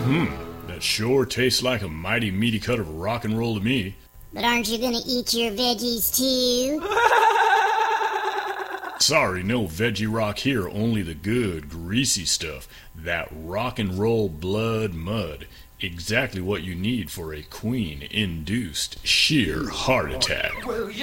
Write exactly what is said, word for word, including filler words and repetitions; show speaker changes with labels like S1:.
S1: That sure tastes like a mighty meaty cut of rock and roll to me.
S2: But aren't you gonna eat your veggies too?
S1: Sorry, no veggie rock here, only the good, greasy stuff. That rock and roll blood mud. Exactly what you need for a queen-induced sheer heart attack.